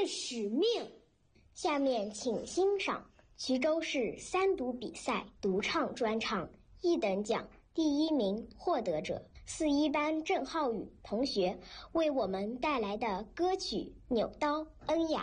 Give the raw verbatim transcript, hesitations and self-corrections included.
是使命。 下面请欣赏衢州市三读比赛独唱专场一等奖第一名获得者四一班郑浩宇同学为我们带来的歌曲《扭刀恩雅》。